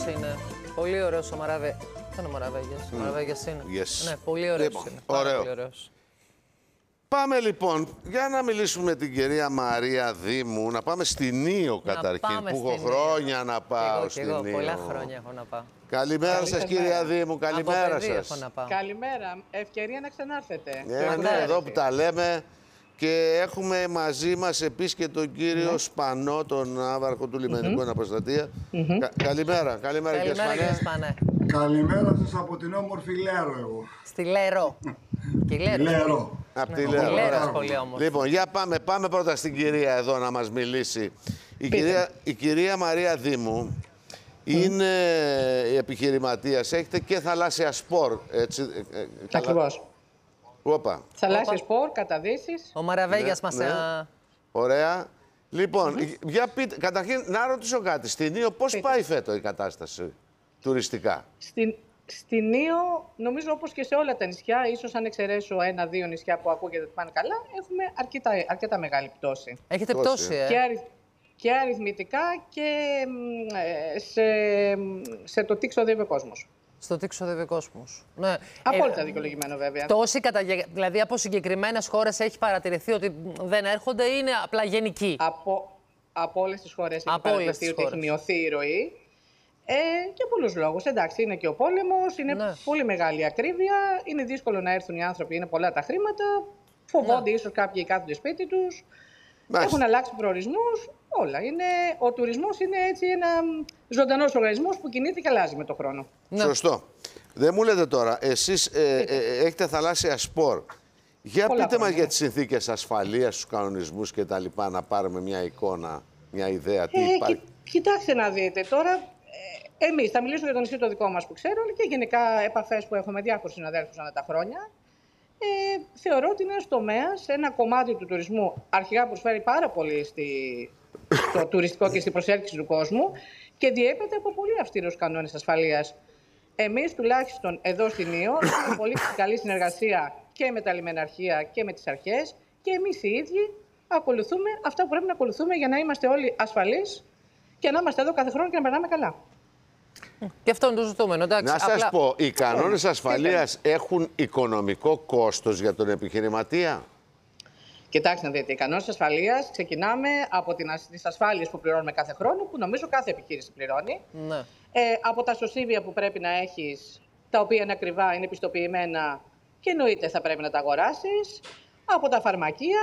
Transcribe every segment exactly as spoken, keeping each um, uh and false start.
είναι. Πολύ ωραίος ο Μαραβέ. Δεν είναι ο Μαραβέγιας. Ο Μαραβέγιας είναι. Yes. Ναι, πολύ ωραίος Λοιπόν, είναι. ωραίο. Πολύ ωραίος. Πάμε λοιπόν, για να μιλήσουμε με την κυρία Μαρία Δήμου, να πάμε στην Ήο καταρχήν, που έχω χρόνια να πάω εγώ, στην εγώ, Ήο. Πολλά χρόνια έχω να πάω. Καλημέρα σας κυρία Δήμου, καλημέρα σας. Καλημέρα, ευκαιρία να ξανάρθετε. Ναι, ναι, εδώ που τα λέμε και έχουμε μαζί μας επίσης και τον κύριο ναι. Σπανό, τον άβαρχο του Λιμενικού mm-hmm. Αναποστατεία. Mm-hmm. Κα, καλημέρα, καλημέρα, καλημέρα κύριε Σπανέ. Καλημέρα σας από την όμορφη Λέρο εγώ. Στη Λέρο. Και Λέρο. Λέρο. Από τη ναι, Λέρο. Λέρο πολύ όμορφη. Λοιπόν, για πάμε, πάμε πρώτα στην κυρία εδώ να μας μιλήσει. Η κυρία, η κυρία Μαρία Δήμου mm. είναι επιχειρηματίας, έχετε και θαλάσσια σπορ, έτσι. Ακριβώς. Όπα. Θαλάσσια σπορ, καταδύσεις. Ο Μαραβέγιας ναι, μας... Ναι. Α... Ωραία. Λοιπόν, mm-hmm. για πείτε, καταρχήν να ρωτήσω κάτι. Στην Ήο πώς πείτε. πάει φέτο η κατάσταση τουριστικά? Στην, στην Ήο, νομίζω όπως και σε όλα τα νησιά, ίσως αν εξαιρέσω ένα-δύο νησιά που ακούγεται ότι πάνε καλά, έχουμε αρκετά, αρκετά μεγάλη πτώση. Έχετε πτώση, ε. Και, αρι, και αριθμητικά και ε, σε, σε το τι ξοδεύει ο κόσμος. Στο τι ξοδεύει ο κόσμος. Ναι. Απόλυτα ε, δικαιολογημένο, βέβαια. Τόση καταγε... Δηλαδή, από συγκεκριμένες χώρες έχει παρατηρηθεί ότι δεν έρχονται ή είναι απλά γενική? Από, από όλες τις χώρες έχει παρατηρηθεί ότι έχει μειωθεί η ροή. Ε, για πολλούς λόγους. Εντάξει, είναι και ο πόλεμος, είναι ναι. πολύ μεγάλη ακρίβεια, είναι δύσκολο να έρθουν οι άνθρωποι, είναι πολλά τα χρήματα, φοβόνται ναι. ίσως κάποιοι κάθονται σπίτι τους, Μάλιστα. έχουν αλλάξει προορισμούς. Όλα. Είναι, ο τουρισμός είναι έτσι ένα ζωντανός οργανισμός που κινείται και αλλάζει με τον χρόνο. Ναι. Σωστό. Δεν μου λέτε τώρα, εσείς ε, ε, έχετε θαλάσσια σπορ. Για Πολλά πείτε μας για τις συνθήκες ασφαλείας, τους κανονισμούς και τα λοιπά, να πάρουμε μια εικόνα, μια ιδέα. Τι ε, υπάρχει. Κι, κοιτάξτε να δείτε τώρα, ε, εμείς θα μιλήσω για το νησί το δικό μας που ξέρω και γενικά επαφές που έχουμε με διάφορους συναδέλφους ανά τα χρόνια. Ε, θεωρώ ότι είναι ένας τομέας, ένα κομμάτι του τουρισμού, αρχικά προσφέρει πάρα πολύ στη... στο τουριστικό και στην προσέλκυση του κόσμου και διέπεται από πολύ αυστηρούς κανόνες ασφαλείας. Εμείς τουλάχιστον εδώ στην Ήο έχουμε πολύ καλή συνεργασία και με τα λιμεναρχεία και με τις αρχές και εμείς οι ίδιοι ακολουθούμε αυτά που πρέπει να ακολουθούμε για να είμαστε όλοι ασφαλείς και να είμαστε εδώ κάθε χρόνο και να περνάμε καλά. Και αυτό είναι το ζητούμενο, εντάξει. Να σας απλά... πω, οι κανόνες ασφαλείας έχουν οικονομικό κόστος για τον επιχειρηματία? Κοιτάξτε να δείτε, οι κανόνες ασφαλείας ξεκινάμε από τις ασφάλειες που πληρώνουμε κάθε χρόνο, που νομίζω κάθε επιχείρηση πληρώνει. Ναι. Ε, από τα σωσίβια που πρέπει να έχεις, τα οποία είναι ακριβά, είναι πιστοποιημένα και εννοείται θα πρέπει να τα αγοράσεις. Από τα φαρμακεία,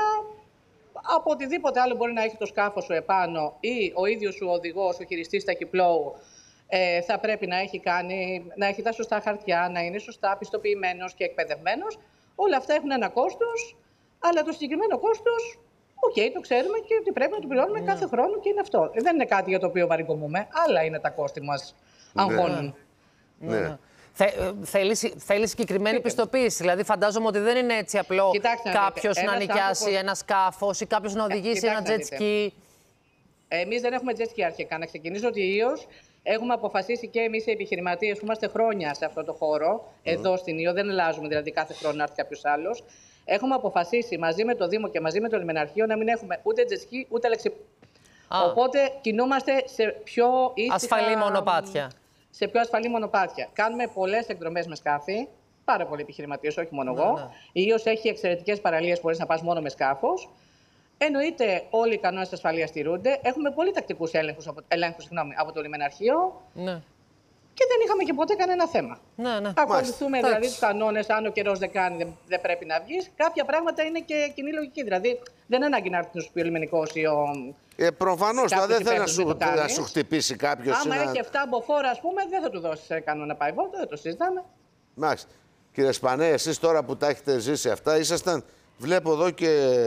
από οτιδήποτε άλλο μπορεί να έχει το σκάφος σου επάνω ή ο ίδιος σου οδηγός, ο χειριστής ταχυπλόου, ε, θα πρέπει να έχει, κάνει, να έχει τα σωστά χαρτιά, να είναι σωστά πιστοποιημένος και εκπαιδευμένος. Όλα αυτά έχουν ένα κόστος. Αλλά το συγκεκριμένο κόστος, οκ, okay, το ξέρουμε και ότι πρέπει να το πληρώνουμε yeah. κάθε χρόνο και είναι αυτό. Δεν είναι κάτι για το οποίο βαρικομούμε. Άλλα είναι τα κόστη μας αγχώνουν. Ναι. ναι. Θε, θέλει, θέλει συγκεκριμένη Φύτε. πιστοποίηση. Δηλαδή, φαντάζομαι ότι δεν είναι έτσι απλό κάποιος να, να νοικιάσει άνθρωπος... ένα σκάφος ή κάποιος να οδηγήσει ένα jet ski. Εμείς δεν έχουμε jet ski αρχικά. Να ξεκινήσω ότι η Ήος έχουμε αποφασίσει και εμείς οι επιχειρηματίες που είμαστε χρόνια σε αυτό το χώρο, mm. εδώ στην Ήο, δεν αλλάζουμε δηλαδή κάθε χρόνο να έρθει κάποιος άλλος. Έχουμε αποφασίσει μαζί με το Δήμο και μαζί με το Λιμεναρχείο να μην έχουμε ούτε τζετσκι ούτε λεξι... Οπότε κινούμαστε σε πιο ήσυχα... ασφαλή μονοπάτια. Σε πιο ασφαλή μονοπάτια. Κάνουμε πολλές εκδρομές με σκάφη. Πάρα πολλοί επιχειρηματίες, όχι μόνο ναι, εγώ. Ναι. Η Ήος έχει εξαιρετικές παραλίες που μπορείς να πας μόνο με σκάφος. Εννοείται όλοι οι κανόνες ασφαλείας τηρούνται. Έχουμε πολύ τακτικούς ελέγχους από, ελέγχους, συγγνώμη, από το Λιμεναρχείο. Ναι. Και δεν είχαμε και ποτέ κανένα θέμα. Ναι, ναι. Ακολουθούμε Μάλιστα. δηλαδή τους κανόνες. Αν ο καιρός δεν κάνει, δεν, δεν πρέπει να βγεις. Κάποια πράγματα είναι και κοινή λογική. Δηλαδή δεν ανάγκη να έρθει να σου πει ο λιμενικός ή ο. Ε, προφανώς τώρα δεν θέλει να σου, να σου χτυπήσει κάποιος. Άμα ένα... έχει εφτά μποφόρα, ας πούμε, δεν θα του δώσει κανόνα να πάει βόλτα, δεν το συζητάμε. Μάλιστα. Κύριε Σπανέ, εσείς τώρα που τα έχετε ζήσει αυτά, ήσασταν, βλέπω εδώ και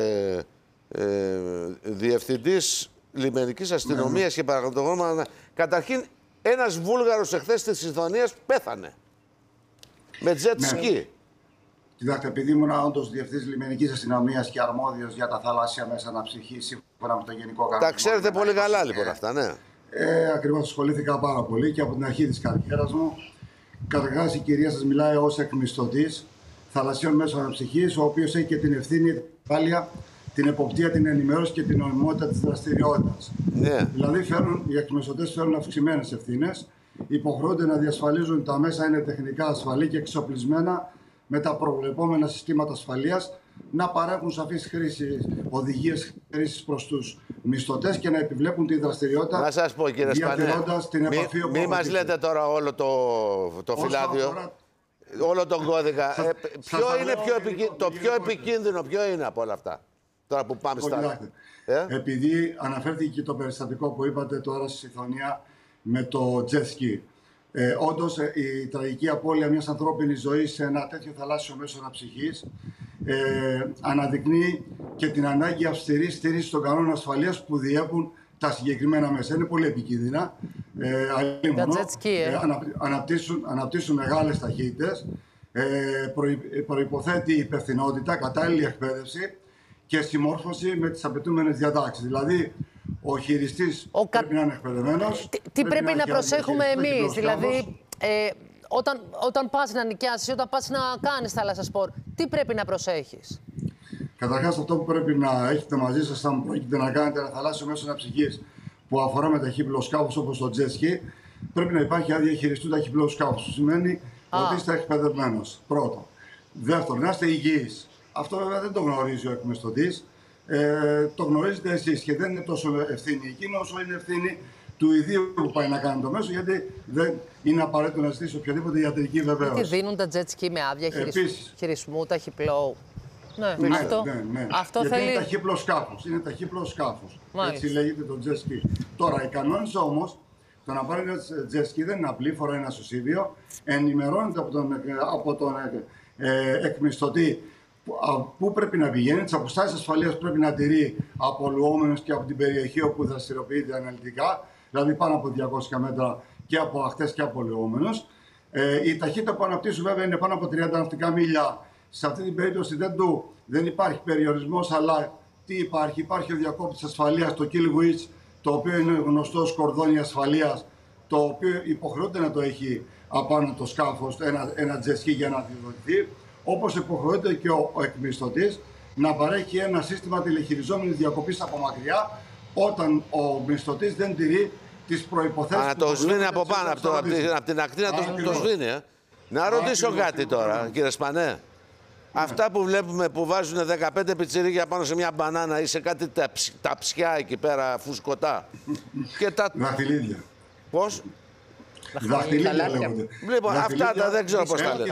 ε, διευθυντής λιμενικής αστυνομίας mm. και παραγωγών. Καταρχήν, ένας Βούλγαρος εχθές της Ιδονίας πέθανε. Με jet ski. Ναι. Κοιτάξτε, επειδή ήμουν όντως διευθυντής λιμενικής αστυνομίας και αρμόδιος για τα θαλάσσια μέσα αναψυχή, σύμφωνα με το γενικό κανονισμό. Τα ξέρετε πολύ καλά λοιπόν αυτά, ναι. Ε, ακριβώς ασχολήθηκα πάρα πολύ και από την αρχή της καριέρας μου. Καταρχάς, η κυρία σας μιλάει ως εκμισθωτής θαλασσίων μέσων αναψυχής, ο οποίος έχει και την ευθύνη, την ασφάλεια, την εποπτεία, την ενημέρωση και την νομιμότητα της δραστηριότητας. Ναι. Δηλαδή, φέρουν, οι εκμισθωτές φέρουν αυξημένες ευθύνες υποχρεούνται να διασφαλίζουν τα μέσα είναι τεχνικά ασφαλή και εξοπλισμένα με τα προβλεπόμενα συστήματα ασφαλείας, να παρέχουν σαφείς οδηγίες χρήσης προς τους μισθωτές και να επιβλέπουν τη δραστηριότητα. Να σας πω, κύριε Σπανέ, την επαφή μην μη μας λέτε τώρα όλο το, το φυλάδιο, αφορά... όλο τον κώδικα. Σας, ε, ποιο σας είναι πιο επικίνδυνο, το πιο επικίνδυνο, ποιο είναι από όλα αυτά, τώρα που πάμε στα... Ε? Επειδή αναφέρθηκε και το περιστατικό που είπατε τώρα στη Συθωνία με το jet ski. Ε, όντως, ε, η τραγική απώλεια μιας ανθρώπινης ζωής σε ένα τέτοιο θαλάσσιο μέσο αναψυχής ε, αναδεικνύει και την ανάγκη αυστηρής στήριξης των κανόνων ασφαλείας που διέπουν τα συγκεκριμένα μέσα. Είναι πολύ επικίνδυνα. Ε, αλλήμωνο, ε, ανα, αναπτύσσουν, αναπτύσσουν μεγάλες ταχύτητες. Ε, προϋ, προϋποθέτει υπευθυνότητα, κατάλληλη εκπαίδευση και συμμόρφωση με τις απαιτούμενες διατάξεις. Δηλαδή, ο χειριστής ο πρέπει κα... να είναι εκπαιδευμένος. Τι, τι πρέπει, πρέπει να, να προσέχουμε εμείς, δηλαδή, ε, όταν, όταν πας να νοικιάσεις, όταν πας να κάνεις θάλασσα σπορ, τι πρέπει να προσέχεις? Καταρχάς, αυτό που πρέπει να έχετε μαζί σας, αν πρόκειται να κάνετε ένα θαλάσσιο μέσο αναψυχής που αφορά με ταχύπλο σκάφος όπως το jet ski, πρέπει να υπάρχει άδεια χειριστού ταχύπλου σκάφους. Που σημαίνει Α. ότι είστε εκπαιδευμένος. Πρώτον. Δεύτερον, να είστε υγιείς. Αυτό βέβαια δεν το γνωρίζει ο εκμισθωτής. Ε, το γνωρίζετε εσείς και δεν είναι τόσο ευθύνη εκείνο όσο είναι ευθύνη του ιδίου που πάει να κάνει το μέσο, γιατί δεν είναι απαραίτητο να ζητήσει οποιαδήποτε ιατρική βεβαίωση. Τι δίνουν τα jet ski με άδεια χειρισμού, χειρισμού ταχυπλόου. Ναι, ναι, αυτό, ναι, ναι. αυτό γιατί θέλει... είναι ταχύπλο σκάφος. Είναι ταχύπλο σκάφος. Έτσι λέγεται το jet ski. Τώρα, οι κανόνες όμως, το να πάρει ένα jet ski δεν είναι απλή, φοράει ένα σωσίβιο, ενημερώνεται από τον, από τον ε, εκμισθωτή πού πρέπει να πηγαίνει, τις αποστάσεις ασφαλείας πρέπει να τηρεί από λουόμενος και από την περιοχή όπου δραστηριοποιείται αναλυτικά, δηλαδή πάνω από διακόσια μέτρα και από ακτές και από λουόμενος. Ε, η ταχύτητα που αναπτύσσουν βέβαια είναι πάνω από τριάντα ναυτικά μίλια. Σε αυτή την περίπτωση δεν, του, δεν υπάρχει περιορισμός, αλλά τι υπάρχει, υπάρχει ο διακόπτης ασφαλείας, το kill switch, το οποίο είναι γνωστό ως κορδόνι ασφαλείας, το οποίο υποχρεώται να το έχει απάνω το σκάφος, ένα, ένα jet ski για να αντιδοτηθεί. Όπως υποχρεώται και ο, ο εκμισθωτής να παρέχει ένα σύστημα τηλεχειριζόμενης διακοπής από μακριά όταν ο μισθωτής δεν τηρεί τις προϋποθέσεις. Α, να το σβήνει από πάνω, από, το, από, την, από την ακτή να το, το σβήνει. Ε. Να ρωτήσω Ά, κάτι τώρα, ναι. κύριε Σπανέ. Ναι. Αυτά που βλέπουμε που βάζουν δεκαπέντε πιτσιρίκια πάνω σε μια μπανάνα ή σε κάτι τα, τα ψιά εκεί πέρα φουσκωτά. και τα... Δαχτυλίδια. Πώς? Δαχτυλίδια λέγονται. Λοιπόν, αυτά τα δεν ξέρω πώς τα λένε.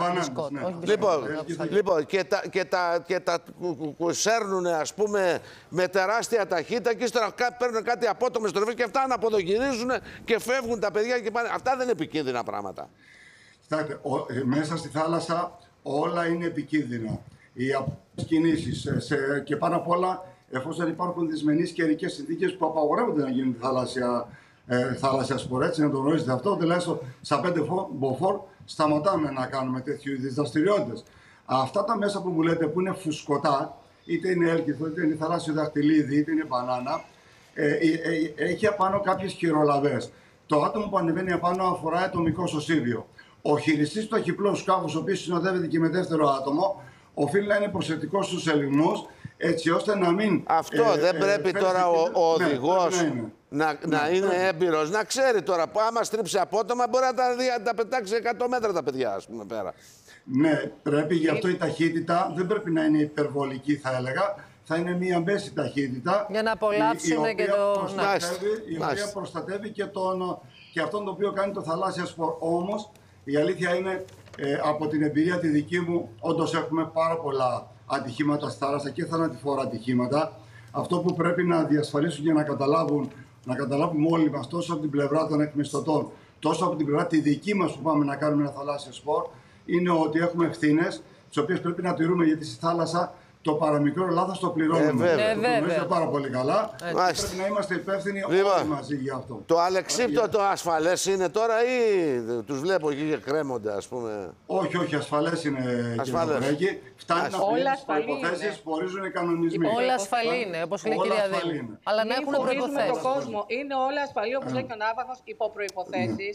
Λοιπόν, λοιπόν, και τα, και τα, και τα σέρνουν, ας πούμε, με τεράστια ταχύτητα και ύστερα παίρνουν κάτι απότομες στροφές και αυτά αναποδογυρίζουν και φεύγουν τα παιδιά και πάνε. Αυτά δεν είναι επικίνδυνα πράγματα. Κοιτάξτε, μέσα στη θάλασσα όλα είναι επικίνδυνα. Οι κινήσεις και πάνω απ' όλα, εφόσον υπάρχουν δυσμενείς καιρικές συνθήκες που απαγορεύονται να γίνουν θαλάσσια. Ε, θάλασσια σπορ, έτσι να το γνωρίζετε αυτό. Τουλάχιστον στα πέντε μποφόρ σταματάμε να κάνουμε τέτοιου είδους δραστηριότητες. Αυτά τα μέσα που μου λέτε που είναι φουσκωτά, είτε είναι έλκυθο, είτε είναι θαλάσσιο δαχτυλίδι, είτε είναι μπανάνα, ε, ε, ε, έχει απάνω κάποιες χειρολαβές. Το άτομο που ανεβαίνει απάνω αφορά ατομικό σωσίβιο. Ο χειριστής του αχυπλού σκάφους, ο οποίος συνοδεύεται και με δεύτερο άτομο, οφείλει να είναι προσεκτικός στους ελιγμούς, έτσι ώστε να μην. Αυτό ε, δεν πρέπει ε, τώρα ο, ο οδηγός. Ναι, να, να ναι, είναι ναι. έμπειρος, να ξέρει τώρα που άμα στρίψει απότομα μπορεί να τα, να τα πετάξει εκατό μέτρα τα παιδιά, ας πούμε, πέρα. Ναι, πρέπει, γι' αυτό η ταχύτητα δεν πρέπει να είναι υπερβολική, θα έλεγα. Θα είναι μία μέση ταχύτητα. Για να απολαύσουν και το... Προστατεύει, η οποία προστατεύει και, τον, και αυτόν το οποίο κάνει το θαλάσσια σπορ. Όμως, η αλήθεια είναι, ε, από την εμπειρία τη δική μου, όντως έχουμε πάρα πολλά ατυχήματα στη θάλασσα και θανατηφόρα ατυχήματα. Αυτό που πρέπει να διασφαλίσουν και να καταλάβουν, να καταλάβουμε όλοι μας, τόσο από την πλευρά των εκμισθωτών, τόσο από την πλευρά τη δική μας που πάμε να κάνουμε ένα θαλάσσιο σπορ, είναι ότι έχουμε ευθύνες, τις οποίες πρέπει να τηρούμε, γιατί στη θάλασσα το παραμικρό λάθος το πληρώνουμε. Ε, το γνωρίζετε πάρα πολύ καλά. Ε, πρέπει να είμαστε υπεύθυνοι λοιπόν, όλοι μαζί για αυτό. Το αλεξίπτωτο το ασφαλές είναι τώρα ή τους βλέπω εκεί και κρέμονται, ας πούμε? Όχι, όχι, ασφαλές είναι, ασφαλές. κύριε Βρέκη. Φτάνει να πληρούν τις προϋποθέσεις που ορίζουν οι κανονισμοί. Όλα ασφαλή είναι, όπως λέει η κυρία Δήμου. Αλλά να έχουν προϋποθέσεις. Είναι όλα ασφαλή, όπως λέει και ο Ναύαρχος, υπό προϋποθέσεις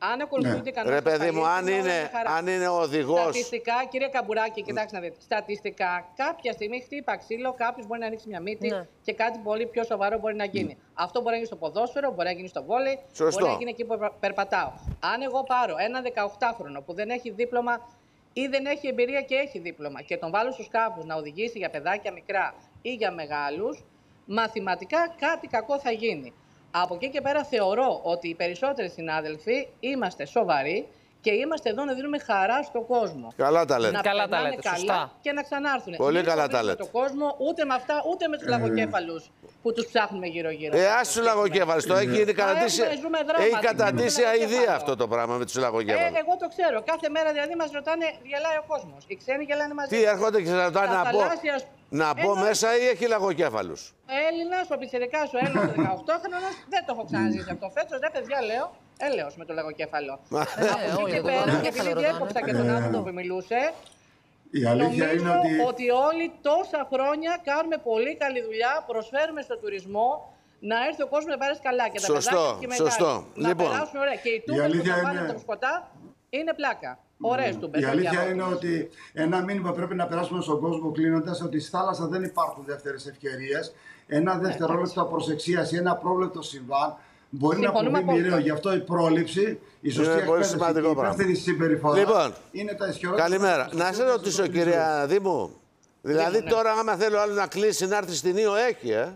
Αν ακολουθούνται οι κανόνες. Ρε παιδί μου, αν είναι, αν είναι οδηγός. Στατιστικά, κύριε Καμπουράκη, κοιτάξτε να δείτε. Στατιστικά, κάποια στιγμή χτύπα ξύλο, κάποιος μπορεί να ανοίξει μια μύτη ναι. και κάτι πολύ πιο σοβαρό μπορεί να γίνει. Mm. Αυτό μπορεί να γίνει στο ποδόσφαιρο, μπορεί να γίνει στο βόλεϊ, μπορεί να γίνει εκεί που περπατάω. Αν εγώ πάρω ένα δεκαοκτάχρονο που δεν έχει δίπλωμα ή δεν έχει εμπειρία και έχει δίπλωμα και τον βάλω στους κάπους να οδηγήσει για παιδάκια μικρά ή για μεγάλους, μαθηματικά κάτι κακό θα γίνει. Από εκεί και πέρα θεωρώ ότι οι περισσότεροι συνάδελφοι είμαστε σοβαροί και είμαστε εδώ να δίνουμε χαρά στον κόσμο. Καλά τα λέτε. Να καλά τα λέτε, καλά σωστά. Και να ξανάρθουν. Πολύ Μην καλά τα λέτε. τον κόσμο, ούτε με αυτά, ούτε με τους λαγοκέφαλους που τους ψάχνουμε γύρω-γύρω. Ε, ας τους λαγοκέφαλους. Το έχει ήδη καταντήσει. Έχει καταντήσει αηδία αυτό το πράγμα με τους λαγοκέφαλους. Ε, εγώ το ξέρω. Κάθε μέρα δηλαδή μας ρωτάνε, γελάει ο κόσμος. Οι ξένοι γελάνε μαζί. Τι έρχονται και σας ρωτάνε να πω, να πω μέσα ή έχει λαγοκέφαλους. Έλληνας, ο πιτσιρικάς, ο Έλληνας, ο δεκαοκτάχρονος, δεν το έχω ξαναζήσει αυτό. Φέτος, ρε παιδιά, λέω, έλεος με το λαγοκέφαλο. Από εκεί και πέρα, επειδή διέκοψα και τον άνθρωπο που μιλούσε, η αλήθεια νομίζω είναι ότι... ότι όλοι τόσα χρόνια κάνουμε πολύ καλή δουλειά, προσφέρουμε στο τουρισμό να έρθει ο κόσμος να πάρει καλά. Και τα σωστό, παιδάκια και οι μεγάλοι σωστό. να Λοιπόν, περάσουν ωραία. Και οι τούμπες που θα πάνε τα σκοτά είναι πλάκα. Ωραίες τούμπες. Η αλήθεια είναι ότι ένα μήνυμα πρέπει να περάσουμε στον κόσμο κλείνοντας ότι στη θάλασσα δεν υπάρχουν δεύτερες ευκαιρίες. Ένα δευτερόλεπτο απροσεξίας ή ένα πρόβλεπτο συμβάν μπορεί Συμφωνούμε να αποβεί μοιραίο. Γι' αυτό η πρόληψη, η σωστή εκπαίδευση και η υπεύθυνη συμπεριφορά λοιπόν, είναι τα ισχυρότερα. Καλημέρα. Να σε ρωτήσω, κυρία Δήμου. Δηλαδή ναι, ναι. τώρα, άμα θέλω άλλο να κλείσει, να έρθει στην Ήο, έχει, ε.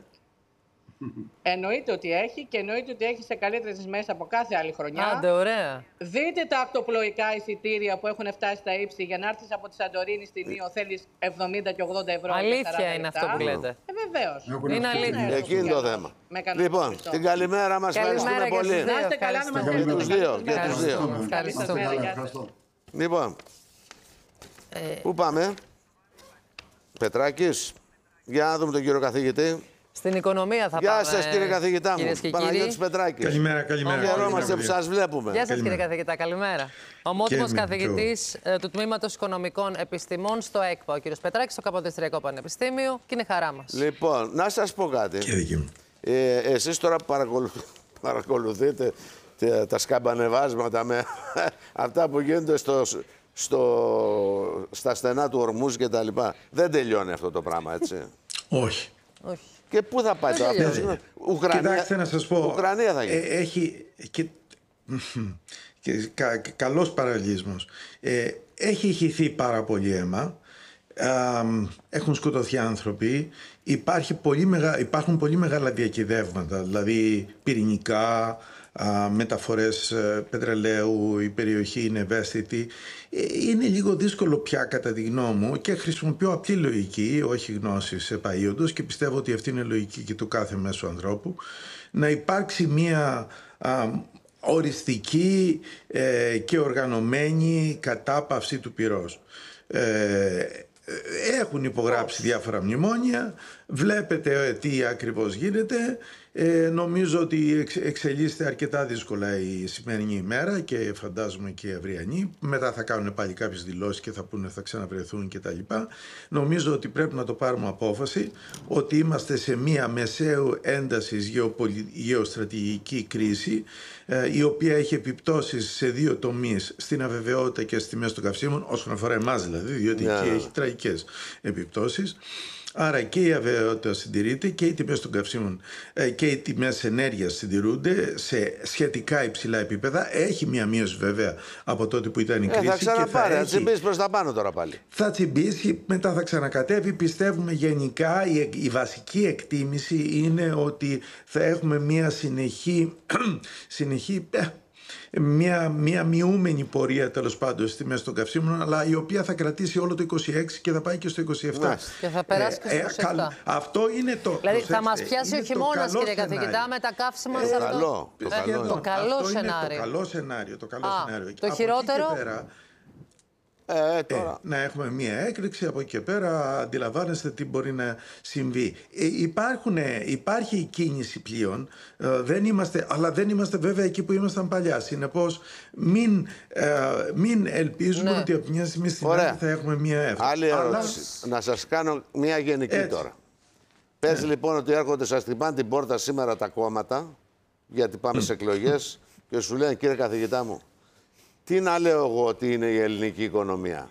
Εννοείται ότι έχει και εννοείται ότι έχει σε καλύτερες μέρες από κάθε άλλη χρονιά. Άντε, ωραία. Δείτε τα ακτοπλοϊκά εισιτήρια που έχουν φτάσει στα ύψη. Για να έρθεις από τη Σαντορίνη στην Ήο θέλεις εβδομήντα και ογδόντα ευρώ. Αλήθεια είναι αυτό που λέτε. Ε, βεβαίως. Είναι αλήθεια. Εκεί είναι το θέμα. Λοιπόν, την καλημέρα μας, ευχαριστούμε πολύ. Να είστε καλά, να μας στείλετε. Και τους δύο. Και τους δύο. Ευχαριστώ. Λοιπόν, πού πάμε, Πετράκης, για να δούμε τον κύριο καθηγητή. Στην οικονομία θα Γεια πάμε. Γεια σας, κύριε καθηγητά μου. Παναγιώτης Πετράκης. Καλημέρα, καλημέρα. Χαιρόμαστε που σας βλέπουμε. Γεια σας, κύριε καθηγητά, καλημέρα. Ομότιμος καθηγητής και... του Τμήματος Οικονομικών Επιστημών στο ΕΚΠΑ, ο κύριος Πετράκης, στο Καποδιστριακό Πανεπιστήμιο, και είναι χαρά μας. Λοιπόν, να σας πω κάτι. Και δική μου. Ε, εσείς τώρα παρακολου... παρακολουθείτε τα σκαμπανεβάσματα με αυτά που γίνονται στο... Στο... στα στενά του Ορμούζ και τα λοιπά. Δεν τελειώνει αυτό το πράγμα, έτσι. Όχι. Όχι. Και πού θα πάει τώρα αυτό, Ουκρανία. Κοιτάξτε να σας πω. Ουκρανία θα γίνει. Ε, έχει. Και, και, κα, καλός παραλληλισμός. Ε, έχει ηχηθεί πάρα πολύ αίμα. Ε, έχουν σκοτωθεί άνθρωποι. Υπάρχει πολύ μεγα, υπάρχουν πολύ μεγάλα διακυδεύματα, δηλαδή πυρηνικά, α, μεταφορές πετρελαίου, η περιοχή είναι ευαίσθητη. Είναι λίγο δύσκολο πια, κατά τη γνώμη μου, και χρησιμοποιώ απλή λογική, όχι γνώσεις επαΐοντος, και πιστεύω ότι αυτή είναι η λογική και του κάθε μέσου ανθρώπου, να υπάρξει μία α, οριστική ε, και οργανωμένη κατάπαυση του πυρός. Ε, Έχουν υπογράψει διάφορα μνημόνια, βλέπετε τι ακριβώς γίνεται. Ε, νομίζω ότι εξ, εξελίσσεται αρκετά δύσκολα η σημερινή ημέρα και φαντάζομαι και η αυριανή. Μετά θα κάνουν πάλι κάποιες δηλώσεις και θα πούνε θα ξαναβρεθούν κτλ. Νομίζω ότι πρέπει να το πάρουμε απόφαση ότι είμαστε σε μία μεσαίου έντασης γεωπολι... γεωστρατηγική κρίση, ε, η οποία έχει επιπτώσεις σε δύο τομείς, στην αβεβαιότητα και στις τιμές των καυσίμων, όσον αφορά εμάς δηλαδή, διότι yeah. εκεί έχει τραγικές επιπτώσεις. Άρα και η αβεβαιότητα συντηρείται και οι τιμές των καυσίμων και οι τιμές ενέργειας συντηρούνται σε σχετικά υψηλά επίπεδα. Έχει μια μείωση βέβαια από τότε που ήταν η κρίση. Ε, θα ξαναπάρει, θα, θα τσιμπήσει προς τα πάνω τώρα πάλι. Θα τσιμπήσει, μετά θα ξανακατέβει. Πιστεύουμε γενικά η, η βασική εκτίμηση είναι ότι θα έχουμε μια συνεχή, συνεχή Μια, μια μειούμενη πορεία τέλος πάντων στις τιμές των καυσίμων, αλλά η οποία θα κρατήσει όλο το είκοσι έξι και θα πάει και στο είκοσι επτά. Ναι. Και θα περάσει και στο είκοσι επτά. Ε, ε, αυτό είναι το. Δηλαδή θα μας πιάσει ο χειμώνας, κύριε καθηγητά, με τα καύσιμα ε, σε αυτό. Καλό, το, ε, καλό. το καλό αυτό σενάριο. Είναι το καλό σενάριο. Το, καλό Α, σενάριο. Το από χειρότερο. Εκεί και πέρα, Ε, τώρα. Ε, να έχουμε μία έκρηξη, από εκεί και πέρα αντιλαμβάνεστε τι μπορεί να συμβεί. Ε, υπάρχουν, υπάρχει κίνηση πλοίων, ε, δεν είμαστε, αλλά δεν είμαστε βέβαια εκεί που ήμασταν παλιά. Συνεπώς μην, ε, μην ελπίζουμε ναι. ότι από μια στιγμή στην άλλη θα έχουμε μία έφταση. Άλλη ερώτηση. Αλλά... Να σας κάνω μία γενική έτσι. Τώρα. Πες ναι. λοιπόν ότι έρχονται, σας χτυπάνε την πόρτα σήμερα τα κόμματα, γιατί πάμε σε εκλογές και σου λένε, κύριε καθηγητά μου, Τι να λέω εγώ ότι είναι η ελληνική οικονομία?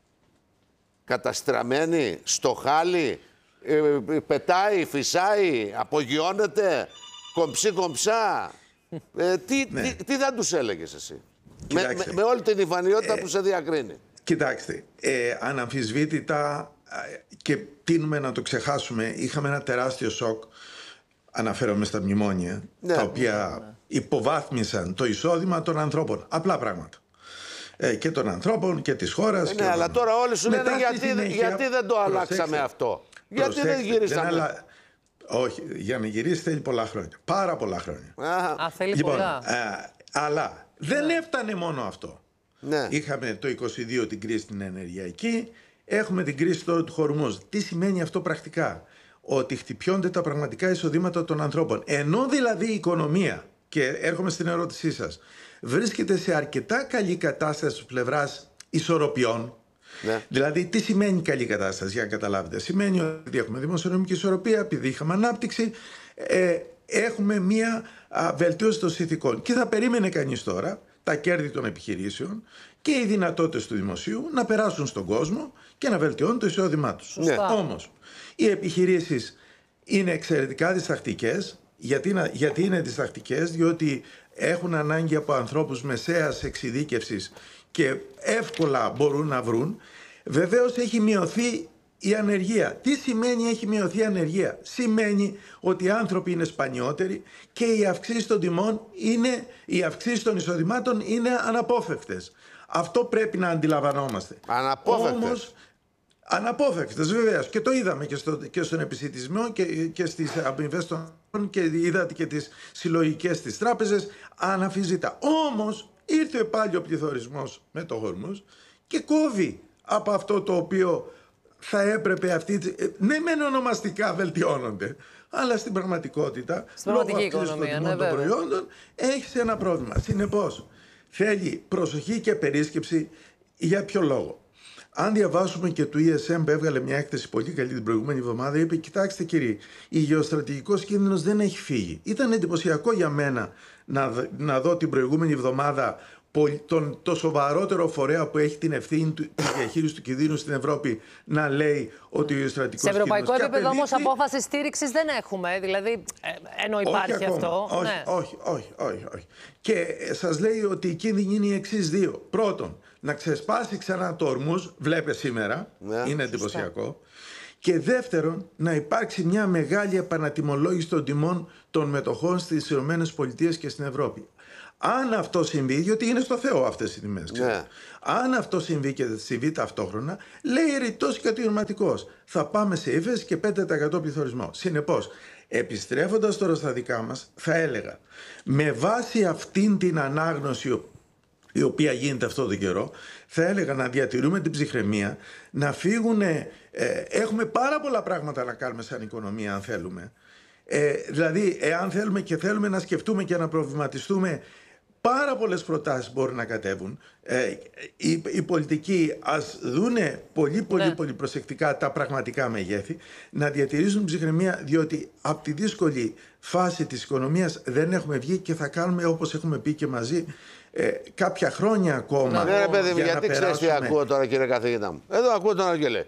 Καταστραμμένη, στο χάλι, ε, πετάει, φυσάει, απογειώνεται, κομψή κομψά. Ε, τι, ναι. τι, τι δεν τους έλεγες εσύ? Με, με, με όλη την υφανιότητα ε, που σε διακρίνει. Κοιτάξτε, ε, αναμφισβήτητα και τείνουμε να το ξεχάσουμε, είχαμε ένα τεράστιο σοκ, αναφέρομαι στα μνημόνια, ναι, τα οποία ναι, ναι. υποβάθμισαν το εισόδημα των ανθρώπων. Απλά πράγματα. Ε, και των ανθρώπων και της χώρας. Ε, και ναι, αλλά τώρα όλοι σου λένε γιατί, συνέχεια, γιατί δεν το αλλάξαμε αυτό. Γιατί δεν γυρίσαμε. Δεν αλλα... Όχι, για να γυρίσει θέλει πολλά χρόνια. Πάρα πολλά χρόνια. Α, θέλει λοιπόν, πολλά. Ε, αλλά δεν ναι. έφτανε μόνο αυτό. Ναι. Είχαμε το είκοσι δύο την κρίση την ενεργειακή, έχουμε την κρίση τώρα του Χορμούζ. Τι σημαίνει αυτό πρακτικά? Ότι χτυπιώνται τα πραγματικά εισοδήματα των ανθρώπων. Ενώ δηλαδή η οικονομία, και έρχομαι στην ερώτησή σας, βρίσκεται σε αρκετά καλή κατάσταση από πλευράς ισορροπιών. Ναι. Δηλαδή, τι σημαίνει καλή κατάσταση, για να καταλάβετε? Σημαίνει ότι έχουμε δημοσιονομική ισορροπία, επειδή είχαμε ανάπτυξη, ε, έχουμε μία α, βελτίωση των συνθηκών. Και θα περίμενε κανείς τώρα τα κέρδη των επιχειρήσεων και οι δυνατότητες του δημοσίου να περάσουν στον κόσμο και να βελτιώνουν το εισόδημά τους. Ναι. Όμως, οι επιχειρήσεις είναι εξαιρετικά διστακτικές. Γιατί, γιατί είναι διστακτικές? Διότι έχουν ανάγκη από ανθρώπους μεσαίας εξειδίκευσης και εύκολα μπορούν να βρουν. Βεβαίως έχει μειωθεί η ανεργία. Τι σημαίνει έχει μειωθεί η ανεργία? Σημαίνει ότι οι άνθρωποι είναι σπανιότεροι και οι αυξήσεις των τιμών είναι, οι αυξήσεις των εισοδημάτων είναι αναπόφευκτες. Αυτό πρέπει να αντιλαμβανόμαστε. Αναπόφευκτες. Όμως, αναπόφευκτες βεβαίως, και το είδαμε και, στο, και στον επισιτισμό και, και στις αμοιβές των, και είδατε και τις συλλογικές της τράπεζες, αναφυσβήτα. Όμως ήρθε πάλι ο πληθωρισμός με το Χορμούζ και κόβει από αυτό το οποίο θα έπρεπε αυτοί, ναι μεν ονομαστικά βελτιώνονται, αλλά στην πραγματικότητα στην λόγω αυτής των τιμών των προϊόντων έχεις ένα πρόβλημα. Συνεπώς θέλει προσοχή και περίσκεψη. Για ποιο λόγο? Αν διαβάσουμε και του ι ες εμ που έβγαλε μια έκθεση πολύ καλή την προηγούμενη εβδομάδα, είπε: κοιτάξτε κύριοι, η γεωστρατηγικός κίνδυνος δεν έχει φύγει. Ήταν εντυπωσιακό για μένα να, να δω την προηγούμενη εβδομάδα τον, το σοβαρότερο φορέα που έχει την ευθύνη του διαχείριση του κινδύνου στην Ευρώπη να λέει ότι ο γεωστρατηγικός κίνδυνος. Σε ευρωπαϊκό επίπεδο όμως απόφαση στήριξης δεν έχουμε. Δηλαδή, ε, ενώ υπάρχει όχι αυτό. Όχι, ναι. όχι, όχι, όχι, όχι. Και σας λέει ότι οι κίνδυνοι είναι οι εξής δύο. Πρώτον, να ξεσπάσει ξανά το Ορμούζ, βλέπε σήμερα, ναι, είναι εντυπωσιακό. Σωστά. Και δεύτερον, να υπάρξει μια μεγάλη επανατιμολόγηση των τιμών των μετοχών στις ΗΠΑ και στην Ευρώπη. Αν αυτό συμβεί, διότι είναι στο Θεό αυτές οι τιμές, ναι. αν αυτό συμβεί και συμβεί ταυτόχρονα, λέει ρητός και κατηγορηματικός, θα πάμε σε ύφεση και πέντε τοις εκατό πληθωρισμό. Συνεπώς, επιστρέφοντας τώρα στα δικά μας, θα έλεγα, με βάση αυτήν την ανάγνωση η οποία γίνεται αυτό τον καιρό, θα έλεγα να διατηρούμε την ψυχραιμία, να φύγουν, ε, έχουμε πάρα πολλά πράγματα να κάνουμε σαν οικονομία αν θέλουμε. Ε, δηλαδή, εάν θέλουμε και θέλουμε να σκεφτούμε και να προβληματιστούμε, πάρα πολλές προτάσεις μπορούν να κατέβουν. Ε, οι, οι πολιτικοί ας δούνε πολύ πολύ ναι. πολύ προσεκτικά τα πραγματικά μεγέθη, να διατηρήσουν ψυχραιμία, διότι από τη δύσκολη φάση της οικονομίας δεν έχουμε βγει και θα κάνουμε, όπως έχουμε πει και μαζί, ε, κάποια χρόνια ακόμα. Ναι, ρε παιδί μου, γιατί ξέρεις τι ακούω τώρα, κύριε καθηγητά μου? Εδώ ακούω τον Αγγελέ.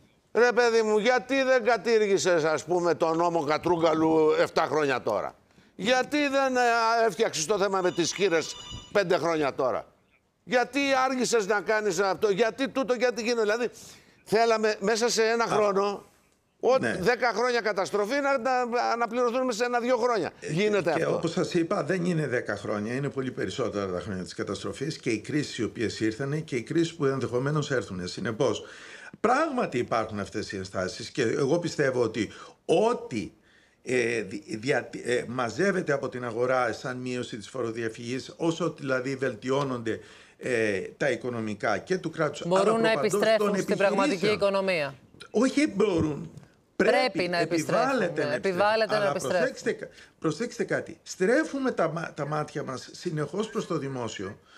Ρε παιδί μου, γιατί δεν κατήργησες, ας πούμε, τον νόμο Κατρούγκαλου επτά χρόνια τώρα? Γιατί δεν έφτιαξες το θέμα με τις χήρες πέντε χρόνια τώρα? Γιατί άργησες να κάνεις αυτό? Γιατί τούτο, γιατί γίνω? Δηλαδή, θέλαμε μέσα σε ένα χρόνο, ό, ναι. δέκα χρόνια καταστροφή, να, να αναπληρωθούν σε ένα-δύο χρόνια. Γίνεται και αυτό. Όπως σας είπα, δεν είναι δέκα χρόνια, είναι πολύ περισσότερα τα χρόνια της καταστροφής και οι κρίσεις οι οποίες ήρθαν και οι κρίσεις που ενδεχομένως έρθουν. Συνεπώς, πράγματι υπάρχουν αυτές οι ενστάσεις και εγώ πιστεύω ότι ό,τι ε, δια, ε, μαζεύεται από την αγορά σαν μείωση της φοροδιαφυγής, όσο δηλαδή βελτιώνονται ε, τα οικονομικά και του κράτους, μπορούν να επιστρέφουν στην πραγματική οικονομία. Όχι μπορούν. Πρέπει, Πρέπει να επιβάλλεται ναι, να επιβάλλεται Αλλά να επιστρέφουν. Προσέξτε, προσέξτε κάτι. Στρέφουμε τα, τα μάτια μας συνεχώς προς το δημόσιο.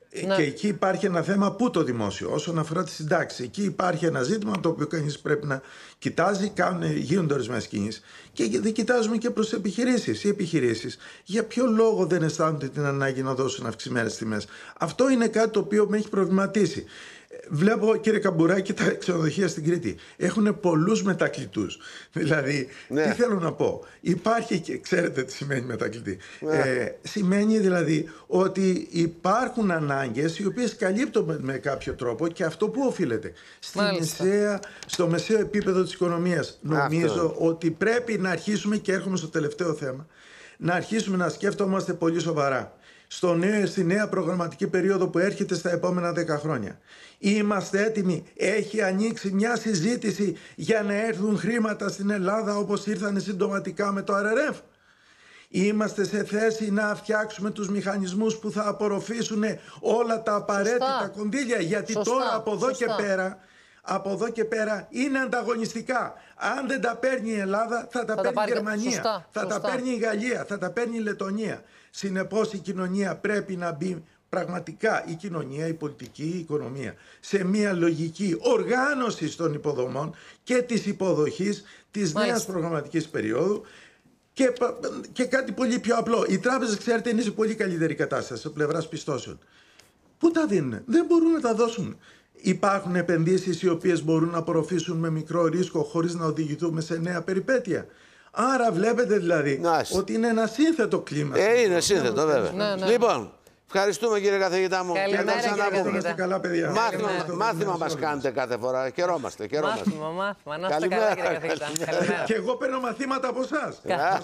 Ναι. Και εκεί υπάρχει ένα θέμα που το δημόσιο, όσον αφορά τη συντάξη. Εκεί υπάρχει ένα ζήτημα το οποίο κανείς πρέπει να κοιτάζει, κάνουν, γίνονται ορισμένες κινήσεις. Και δεν κοιτάζουμε και προς επιχειρήσεις. Οι επιχειρήσεις για ποιο λόγο δεν αισθάνονται την ανάγκη να δώσουν αυξημένες τιμές? Αυτό είναι κάτι το οποίο με έχει προβληματίσει. Βλέπω, κύριε Καμπουράκη, τα ξενοδοχεία στην Κρήτη έχουν πολλούς μετακλητούς. Δηλαδή, ναι. τι θέλω να πω. Υπάρχει και ξέρετε τι σημαίνει μετακλητή. Ναι. Ε, σημαίνει δηλαδή ότι υπάρχουν ανάγκες οι οποίες καλύπτονται με κάποιο τρόπο, και αυτό που οφείλεται στη μεσαία, στο μεσαίο επίπεδο της οικονομίας. Νομίζω αυτό. ότι πρέπει να αρχίσουμε, και έρχομαι στο τελευταίο θέμα, να αρχίσουμε να σκέφτομαστε πολύ σοβαρά. Στο νέο, στη νέα προγραμματική περίοδο που έρχεται στα επόμενα δέκα χρόνια. Είμαστε έτοιμοι? Έχει ανοίξει μια συζήτηση για να έρθουν χρήματα στην Ελλάδα όπως ήρθαν συντοματικά με το αρ αρ εφ? Είμαστε σε θέση να φτιάξουμε τους μηχανισμούς που θα απορροφήσουν όλα τα απαραίτητα Σωστά. κονδύλια? Γιατί Σωστά. τώρα από εδώ Σωστά. και πέρα Από εδώ και πέρα είναι ανταγωνιστικά. Αν δεν τα παίρνει η Ελλάδα, θα τα θα παίρνει τα η Γερμανία, Σωστά. θα Σωστά. τα παίρνει η Γαλλία, θα τα παίρνει η Λετωνία. Συνεπώς η κοινωνία πρέπει να μπει, πραγματικά η κοινωνία, η πολιτική, η οικονομία, σε μια λογική οργάνωση των υποδομών και της υποδοχής της Μάλιστα. νέας προγραμματικής περίοδου. Και, και κάτι πολύ πιο απλό. Οι τράπεζες, ξέρετε, είναι σε πολύ καλύτερη κατάσταση από πλευράς πιστώσεων. Πού τα δίνουν? Δεν μπορούν να τα δώσουν. Υπάρχουν επενδύσεις οι οποίες μπορούν να απορροφήσουν με μικρό ρίσκο χωρίς να οδηγηθούμε σε νέα περιπέτεια. Άρα βλέπετε δηλαδή Nice. ότι είναι ένα σύνθετο κλίμα. Ε, είναι σύνθετο βέβαια. Ναι, ναι. Λοιπόν, ευχαριστούμε κύριε καθηγητά μου. Καλημέρα, και κύριε καθηγητά. Καλά, παιδιά. Μάθημα, μάθημα μας κάνετε κάθε φορά. Χαιρόμαστε. Μάθημα, μάθημα. Να είστε καλά, κύριε καθηγητά. Και εγώ παίρνω μαθήματα από εσάς.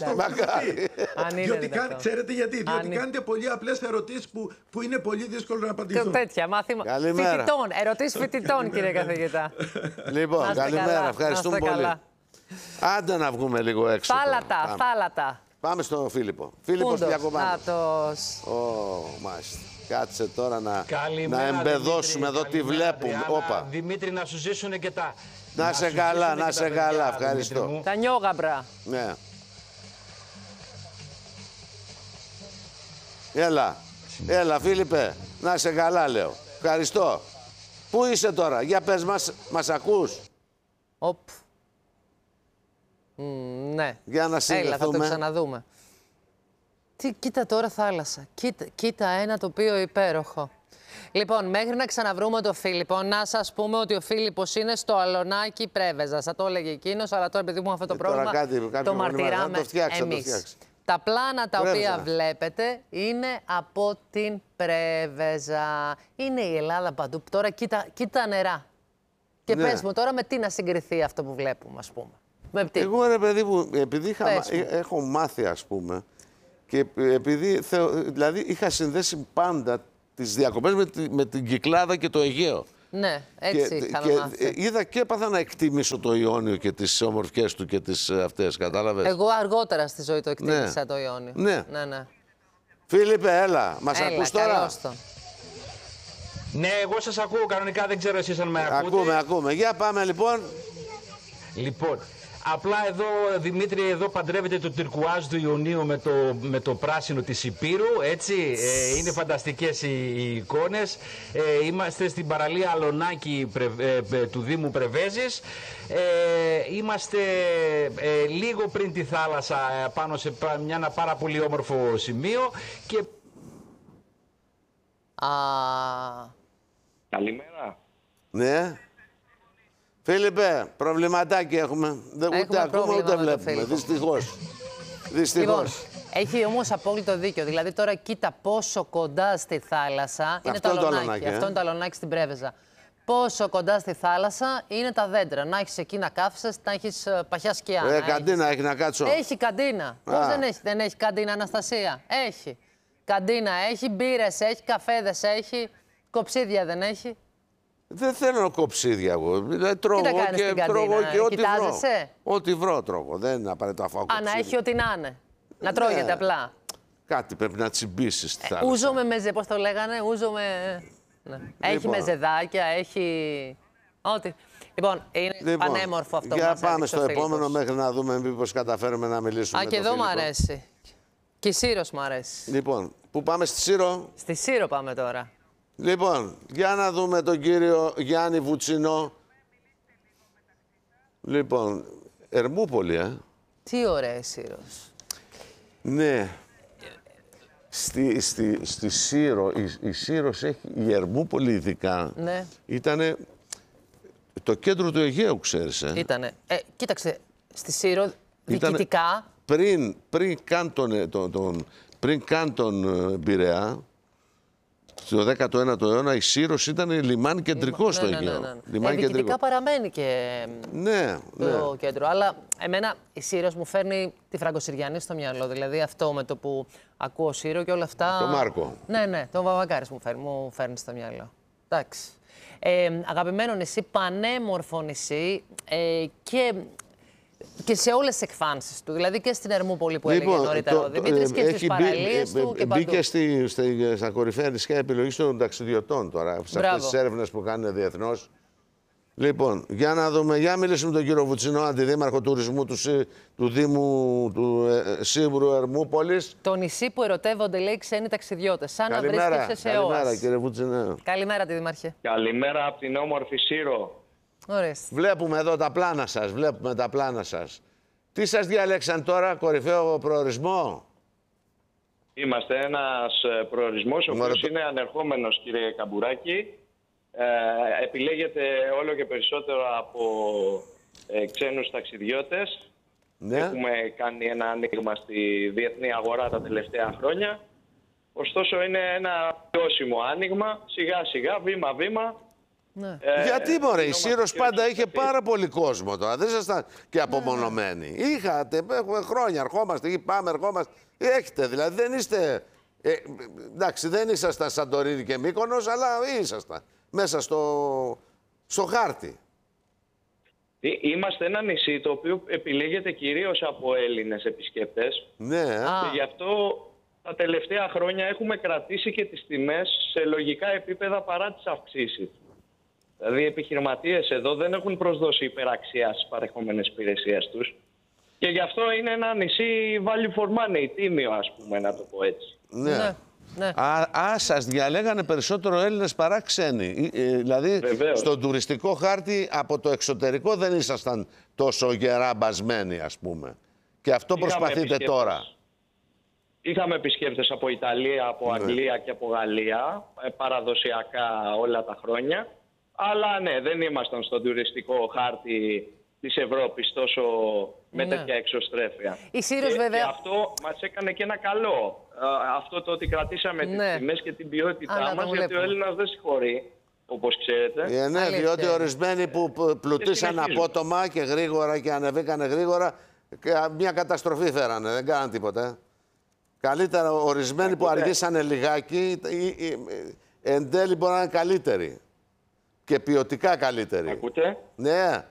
Διότι ξέρετε γιατί? Διότι κάνετε πολύ απλές ερωτήσεις που, που είναι πολύ δύσκολο να απαντηθούν. Τέτοια μάθημα. Φοιτητών. Ερωτήσεις φοιτητών, κύριε καθηγητά. Λοιπόν, καλημέρα. Ευχαριστούμε πολύ. Άντε να βγούμε λίγο έξω. Θάλατα, θάλατα. Πάμε στον Φίλιππο. Φίλιππος Διακομάνος. Νάτος. Ω, μάλιστα. Κάτσε τώρα να, να εμπεδώσουμε εδώ τι βλέπουμε. Όπα. Δημήτρη, να σου ζήσουν και τα... Να σε καλά, να σε καλά. Ευχαριστώ. Τα νιόγαμπρα. Ναι. Έλα. Έλα, Φίλιππε. Να σε καλά, λέω. Ευχαριστώ. Πού είσαι τώρα? Για πες μας, μας ακούς? Οπ. Mm, ναι. Για να συνδεθούμε. Έλα, θα το ξαναδούμε. Τι, κοίτα τώρα θάλασσα. Κοίτα, κοίτα ένα τοπίο υπέροχο. Λοιπόν, μέχρι να ξαναβρούμε τον Φίλιππο, να σας πούμε ότι ο Φίλιππος είναι στο Αλωνάκι Πρέβεζας. Θα το έλεγε εκείνος, αλλά τώρα επειδή μου αυτό το πρόβλημα, κάτι, το μαρτυράμε το φτιάξει, εμείς. Το τα πλάνα τα Πρέβεζα. οποία βλέπετε είναι από την Πρέβεζα. Είναι η Ελλάδα παντού. Τώρα κοίτα, κοίτα νερά. Και ναι. πες μου τώρα με τι να συγκριθεί αυτό που βλέπουμε, ας πούμε. Με τι? Εγώ ρε παιδί μου, επειδή είχα, έχω μάθει, ας πούμε, και επειδή θεω, δηλαδή είχα συνδέσει πάντα τις διακοπές με, τη, με την Κυκλάδα και το Αιγαίο. Ναι, έτσι και, είχαμε και μάθει. Είδα και έπαθα να εκτιμήσω το Ιόνιο και τις ομορφιές του και τις αυτές, κατάλαβες. Εγώ αργότερα στη ζωή το εκτίμησα ναι. το Ιόνιο. Ναι. ναι, ναι. Φίλιππε, έλα, μας έλα, ακούς τώρα? Ναι, εγώ σας ακούω κανονικά, δεν ξέρω εσείς αν με ακούτε. Ακούμε, ακούμε. Για πάμε λοιπόν. Λοιπόν, απλά εδώ, Δημήτρη, εδώ παντρεύεται το τυρκουάζ του Ιωνίου με το, με το πράσινο της Υπήρου, έτσι. Ε, είναι φανταστικές οι, οι εικόνες. Ε, είμαστε στην παραλία Αλωνάκη ε, ε, του Δήμου Πρεβέζης. Ε, είμαστε ε, λίγο πριν τη θάλασσα, ε, πάνω σε μια, ένα πάρα πολύ όμορφο σημείο. Και... Α... Καλημέρα. Ναι. Φίλιππε, προβληματάκι έχουμε. Δεν ούτε ακούμε ούτε βλέπουμε. Δυστυχώς. Δυστυχώς. Λοιπόν, έχει όμως απόλυτο δίκιο. Δηλαδή τώρα κοίτα πόσο κοντά στη θάλασσα είναι το Αλωνάκι. Αυτό είναι το Αλωνάκι στην Πρέβεζα. Πόσο κοντά στη θάλασσα είναι τα δέντρα. Να έχεις εκεί να κάθεσαι, να έχεις παχιά σκιά. Ε, καντίνα έχει να κάτσω. Έχει καντίνα. Πώς δεν έχει, δεν έχει καντίνα, Αναστασία? Έχει. Καντίνα έχει, μπύρες έχει, καφέδες έχει, κοψίδια δεν έχει. Δεν θέλω κοψίδια εγώ. Δηλαδή, τρώω τι τα κάνεις και, στην τρώω καντίνα, και ό,τι βρω. Ό,τι βρω τρώω. Δεν είναι απαραίτητο αφού Α, να έχει ό,τι να είναι. Να ναι. τρώγεται απλά. Κάτι πρέπει να τσιμπήσεις στη θάλασσα. Ε, ούζο με μεζε, πώς το λέγανε, ούζο με... Ναι. Λοιπόν. Έχει μεζεδάκια, έχει... Ό,τι. Λοιπόν, είναι λοιπόν, πανέμορφο αυτό που μας έδειξε. Για πάμε στο επόμενο μέχρι να δούμε μήπως καταφέρουμε να μιλήσουμε. Α, και εδώ μου αρέσει. Και η Σύρος μου αρέσει. Λοιπόν, πού πάμε στη Σύρο? Στη Σύρο πάμε τώρα. Λοιπόν, για να δούμε τον κύριο Γιάννη Βουτσινό. Λοιπόν, Ερμούπολη, ε. Τι ωραία η Σύρος. Ναι. Στη, στη, στη Σύρο, η, η Σύρος έχει, η Ερμούπολη ειδικά, Ναι. ήτανε το κέντρο του Αιγαίου, ξέρεις, ε. Ήτανε. Ε, κοίταξε, στη Σύρο, Ήτανε διοικητικά... Πριν, πριν καν τον, τον, τον, πριν καν τον ε, Πειραιά, στο δέκατο ένατο αιώνα, η Σύρος ήταν λιμάνι κεντρικό στο ναι, Αιγαίο. ναι, ναι, ναι. Λιμάνι Ε, διοικητικά παραμένει και Ναι, το ναι. κέντρο. Αλλά εμένα η Σύρος μου φέρνει τη Φραγκοσυριανή στο μυαλό. Δηλαδή αυτό με το που ακούω Σύρο και όλα αυτά. Το Μάρκο. Ναι, ναι, το Βαβακάρης μου φέρνει, μου φέρνει στο μυαλό. Εντάξει. Ε, αγαπημένο νησί, πανέμορφο νησί ε, και, και σε όλες τις εκφάνσεις του. Δηλαδή και στην Ερμούπολη που έλεγε νωρίτερα ο Δημήτρης και στις παραλίες του και παντού. Μπήκε στη, στη, στα κορυφαία νησιά επιλογής των ταξιδιωτών τώρα, σε αυτές τις έρευνες που κάνουν διεθνώς. Λοιπόν, για να δούμε, για μιλήσουμε με τον κύριο Βουτσινό, αντιδήμαρχο τουρισμού του, του Δήμου του ε, Σύμβρου Ερμούπολης. Το νησί που ερωτεύονται, λέει, ξένοι ταξιδιώτες. Σαν Καλημέρα, να βρίσκεσαι σε καλημέρα, ΟΑΣ. κύριε Βουτσινό. Καλημέρα, τη Δήμαρχε. Καλημέρα από την όμορφη Σύρο. Ωραία. Βλέπουμε εδώ τα πλάνα σας, βλέπουμε τα πλάνα σας. Τι σας διαλέξαν τώρα, κορυφαίο προορισμό? Είμαστε ένας προορισμός, ο οποίος Μαρωτο... είναι ανερχόμενος, κύριε Καμπουράκη. Ε, επιλέγεται όλο και περισσότερο από ε, ξένους ταξιδιώτες. Ναι. Έχουμε κάνει ένα άνοιγμα στη διεθνή αγορά τα τελευταία χρόνια. Ωστόσο είναι ένα βιώσιμο άνοιγμα, σιγά σιγά, βήμα βήμα. Ναι. Ε, Γιατί μωρέ, η Σύρος και πάντα είχε και πάρα πολύ κόσμο τώρα. Δεν ήσασταν και απομονωμένοι. Ναι, ναι. Είχατε, έχουμε χρόνια, ερχόμαστε εκεί, πάμε, ερχόμαστε. Έχετε δηλαδή, δεν είστε. Ε, εντάξει, δεν ήσασταν Σαντορίνη και Μύκονος, αλλά ήσασταν μέσα στο, στο χάρτη. Είμαστε ένα νησί το οποίο επιλέγεται κυρίως από Έλληνες επισκέπτες. Ναι. Α. Και γι' αυτό τα τελευταία χρόνια έχουμε κρατήσει και τις τιμές σε λογικά επίπεδα παρά τις αυξήσεις. Δηλαδή οι επιχειρηματίες εδώ δεν έχουν προσδώσει υπεραξία στις παρεχόμενες υπηρεσίες τους. Και γι' αυτό είναι ένα νησί value for money, τίμιο ας πούμε, να το πω έτσι. Ναι. Ναι, ναι. Α, α, σας διαλέγανε περισσότερο Έλληνες παρά ξένοι. Ε, ε, δηλαδή, Βεβαίως. στον τουριστικό χάρτη από το εξωτερικό δεν ήσασταν τόσο γερά μπασμένοι, ας πούμε. Και αυτό Είχαμε προσπαθείτε επισκέπτες. τώρα. Είχαμε επισκέπτες από Ιταλία, από Ναι. Αγγλία και από Γαλλία, ε, παραδοσιακά όλα τα χρόνια. Αλλά ναι, δεν ήμασταν στον τουριστικό χάρτη της Ευρώπης τόσο με Ναι. τέτοια εξωστρέφεια. Η Σύρος, και, βέβαια. και αυτό μας έκανε και ένα καλό. Α, αυτό το ότι κρατήσαμε Ναι. τις τιμές και την ποιότητά Α, να το μας, γιατί ο βλέπουμε. Έλληνας δεν συγχωρεί, όπως ξέρετε. Ε, ναι, Αλήθεια διότι είναι. ορισμένοι που που πλουτίσαν συνεχίζουν. απότομα και γρήγορα και ανεβήκανε γρήγορα, και μια καταστροφή φέρανε, δεν κάναν τίποτα. Καλύτερα ορισμένοι που Ακούτε. αργήσανε λιγάκι, ή- ή- εν τέλει μπορεί να είναι καλύτεροι. Και ποιοτικά καλύτεροι. Ακούτε? Ναι.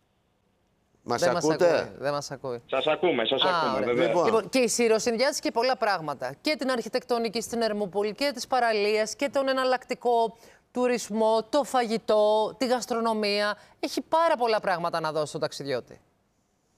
Μας Δεν μας ακούτε? ακούει. Δεν μας ακούει. Σας ακούμε, σας Α, ακούμε, ωραία. βέβαια. Λοιπόν. Λοιπόν, και η Σύρος συνδυάζει και πολλά πράγματα. Και την αρχιτεκτονική στην Ερμούπολη και τις παραλίες και τον εναλλακτικό τουρισμό, το φαγητό, τη γαστρονομία. Έχει πάρα πολλά πράγματα να δώσει στον ταξιδιώτη.